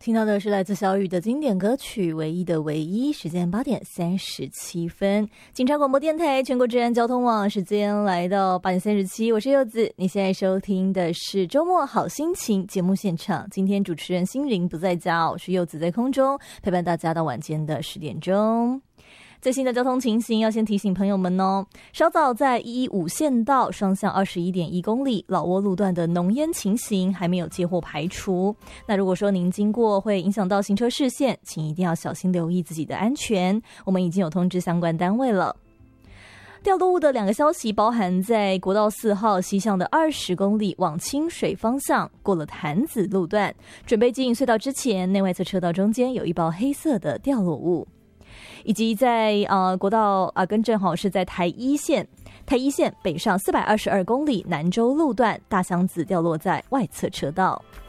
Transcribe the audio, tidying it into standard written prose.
听到的是来自小雨的经典歌曲《唯一的唯一》，时间8点37分。警察广播电台全国治安交通网，时间来到8点37，我是柚子。你现在收听的是周末好心情节目现场，今天主持人心灵不在家，我是柚子在空中陪伴大家到晚间的10点钟。最新的交通情形要先提醒朋友们哦，稍早在115县道双向21.1公里老挝路段的浓烟情形还没有接获排除。那如果说您经过会影响到行车视线，请一定要小心留意自己的安全，我们已经有通知相关单位了。掉落物的2个消息包含在国道4号西向的20公里往清水方向，过了潭子路段，准备进隧道之前，内外侧车道中间有一包黑色的掉落物。以及在国道更正好是在台一线北上422公里南州路段，大箱子掉落在外侧车道。